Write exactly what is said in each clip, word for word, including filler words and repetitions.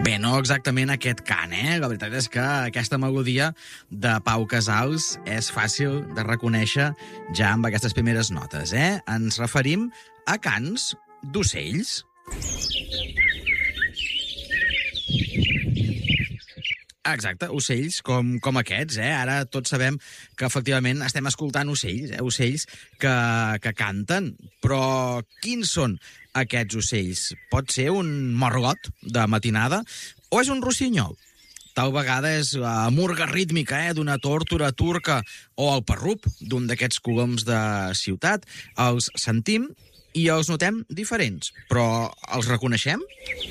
Bé, no exactament aquest cant, eh? La veritat és que aquesta melodia de Pau Casals és fàcil de reconèixer ja amb aquestes primeres notes, eh? Ens referim a cants d'ocells. Exacte, ocells com, com aquests, eh? Ara tots sabem que efectivament estem escoltant ocells, eh? Ocells que, que canten, però quins són aquests ocells? Pot ser un morgot de matinada o és un rossinyol? Tal vegada és la murga rítmica eh, d'una tórtora turca o el parrup d'un d'aquests coloms de ciutat. Els sentim i els notem diferents, però els reconeixem?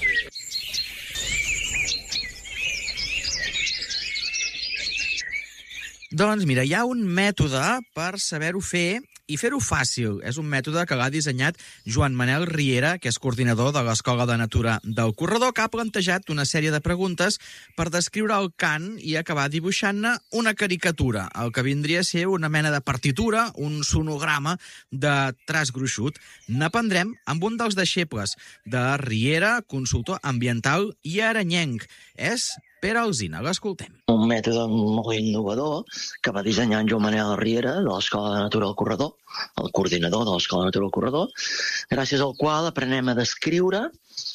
Doncs mira, hi ha un mètode per saber-ho fer i fer-ho fàcil. És un mètode que l'ha dissenyat Joan Manel Riera, que és coordinador de l'Escola de Natura del Corredor, que ha plantejat una sèrie de preguntes per descriure el cant i acabar dibuixant-ne una caricatura, el que vindria a ser una mena de partitura, un sonograma de traç gruixut. N'aprendrem amb un dels deixebles de Riera, consultor ambiental i aranyenc. És Pere Alsina, l'escoltem. Un mètode molt innovador que va dissenyar en Joan Manel Riera de l'Escola de Natura del Corredor, el coordinador de l'Escola de Natura del Corredor, gràcies al qual aprenem a descriure,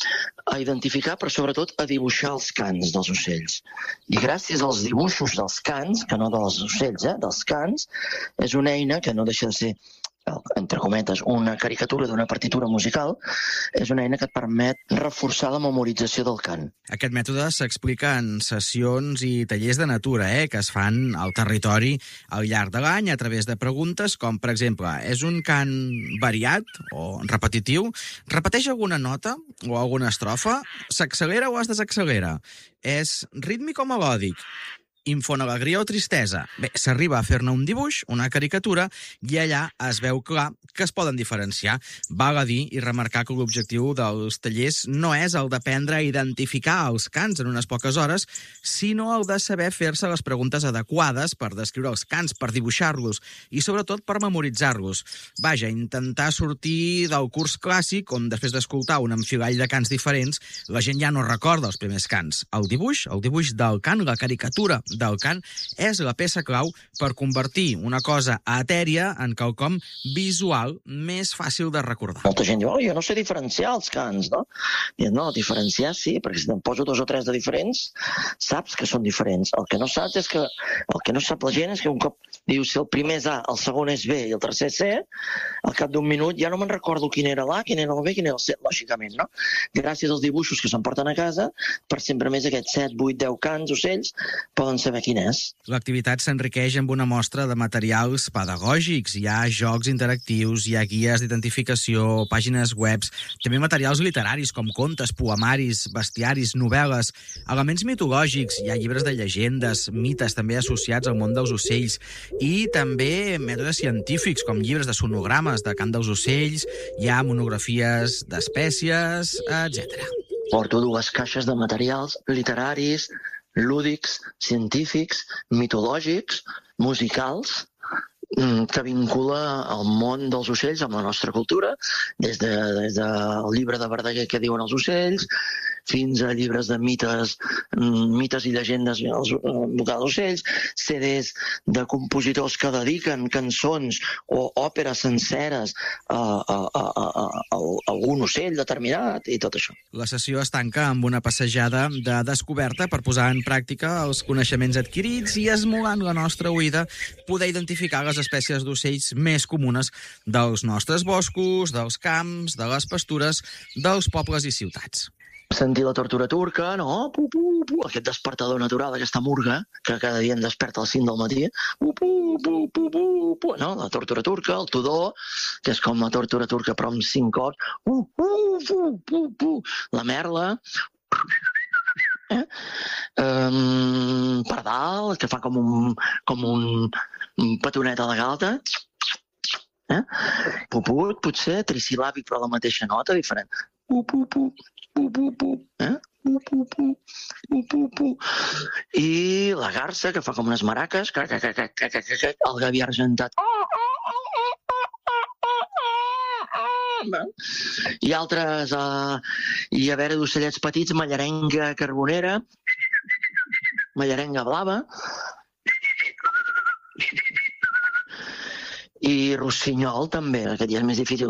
a identificar, però sobretot a dibuixar els cants dels ocells. I gràcies als dibuixos dels cants, que no dels ocells, eh, dels cants, és una eina que no deixa de ser, entre cometes, una caricatura d'una partitura musical, és una eina que et permet reforçar la memorització del cant. Aquest mètode s'explica en sessions i tallers de natura, eh, que es fan al territori al llarg de l'any a través de preguntes com, per exemple, és un cant variat o repetitiu? Repeteix alguna nota o alguna estrofa? S'accelera o es desaccelera? És rítmic o melòdic? Infon alegria o tristesa? Bé, s'arriba a fer-ne un dibuix, una caricatura, i allà es veu clar que es poden diferenciar. Val a dir i remarcar que l'objectiu dels tallers no és el d'aprendre a identificar els cants en unes poques hores, sinó el de saber fer-se les preguntes adequades per descriure els cants, per dibuixar-los i, sobretot, per memoritzar-los. Vaja, intentar sortir del curs clàssic on, després d'escoltar un enfilall de cants diferents, la gent ja no recorda els primers cants. El dibuix, el dibuix del cant, la caricatura del cant, és la peça clau per convertir una cosa etèria en quelcom visual més fàcil de recordar. Molta gent diu, oh, jo no sé diferenciar els cants, no? I no, diferenciar sí, perquè si te'n poso dos o tres de diferents, saps que són diferents. El que no saps és que, el que no sap la gent és que un cop diu si el primer és A, el segon és B i el tercer és C, al cap d'un minut ja no me'n recordo quin era l'A, quin era el B, quin era el C, lògicament, no? Gràcies als dibuixos que s'emporten a casa, per sempre més aquests set, vuit, deu cants, ocells, poden saber quin és. L'activitat s'enriqueix amb una mostra de materials pedagògics. Hi ha jocs interactius, hi ha guies d'identificació, pàgines webs, també materials literaris com contes, poemaris, bestiaris, novel·les, elements mitològics, hi ha llibres de llegendes, mites també associats al món dels ocells i també mètodes científics com llibres de sonogrames de cant dels ocells, hi ha monografies d'espècies, etcètera. Porto dues caixes de materials literaris, lúdics, científics, mitològics, musicals, que vincula el món dels ocells amb la nostra cultura, des, de, des del llibre de Verdaguer que diuen els ocells, fins a llibres de mites, mites i llegendes vocals d'ocells, C Ds de compositors que dediquen cançons o òperes senceres a, a, a, a, a algun ocell determinat i tot això. La sessió es tanca amb una passejada de descoberta per posar en pràctica els coneixements adquirits i, esmolant la nostra oïda, poder identificar les espècies d'ocells més comunes dels nostres boscos, dels camps, de les pastures, dels pobles i ciutats. Sentir la tortura turca, no? Pu, pu, pu, aquest despertador natural, aquesta murga, que cada dia em desperta a les cinc del matí. Pu, pu, pu, pu, pu, pu, no? La tortura turca, el tudor, que és com la tortura turca però amb cinc cops. Pu, pu, pu, pu, pu. La merla. Eh? Um, pardal, que fa com un, com un, un petonet a la galta. Eh? Puput, potser, trisil·làbic, però la mateixa nota, diferent. Pu, pu, pu, pu, pu, pu, eh? Pu, pu, pu, pu, pu, pu. I la garsa, que fa com unes maraques, crac, crac, crac, crac, crac, el gavi argentat. I altres, uh, i a veure, d'ocellets petits, mallarenga carbonera, mallarenga blava, i rossinyol també, aquest ja és més difícil.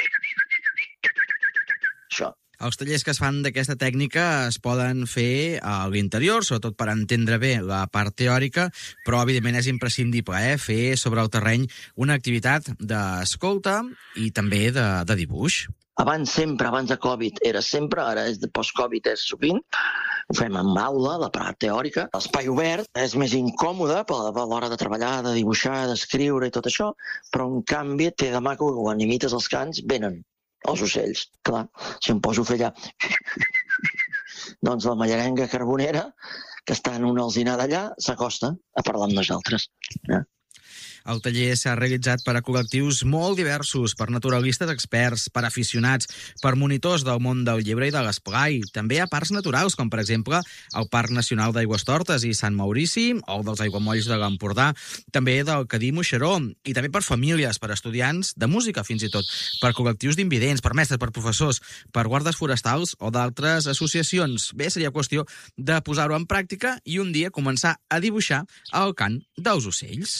Això. Els tallers que es fan d'aquesta tècnica es poden fer a l'interior, sobretot per entendre bé la part teòrica, però evidentment és imprescindible eh, fer sobre el terreny una activitat d'escolta i també de, de dibuix. Abans sempre, abans de Covid, era sempre, ara és de post-Covid, és sovint. Ho fem en aula, la part teòrica. L'espai obert és més incòmode per a l'hora de treballar, de dibuixar, d'escriure i tot això, però en canvi té de maco que quan imites els cants venen els ocells. Clar, si em poso a fer allà doncs la mallarenga carbonera, que està en una alzinada allà, s'acosta a parlar amb nosaltres. Eh? El taller s'ha realitzat per a col·lectius molt diversos, per naturalistes experts, per aficionats, per monitors del món del llebre i de l'esplai, també a parcs naturals, com per exemple el Parc Nacional d'Aigüestortes i Sant Maurici, o dels aiguamolls de l'Empordà, també del Cadí Moixeró, i també per famílies, per estudiants de música fins i tot, per col·lectius d'invidents, per mestres, per professors, per guardes forestals o d'altres associacions. Bé, seria qüestió de posar-ho en pràctica i un dia començar a dibuixar el cant dels ocells.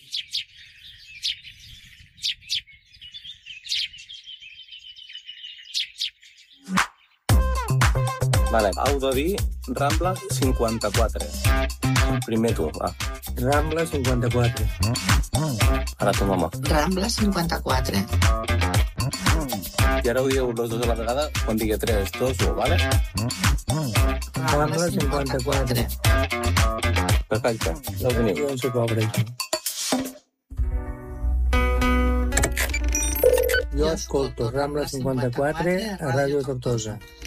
Vale, heu de dir Rambla cinquanta-quatre. Primer tu, va. Rambla cinquanta-quatre. Ara tu, mama. Rambla cinquanta-quatre. I ara ho dieu los dos a la vegada quan digui tres, dos, u, vale? Rambla cinquanta-quatre. Perfecte, ja ho teniu. No sé pobre, això. Jo escolto Rambla cinquanta-quatre a Ràdio Tortosa.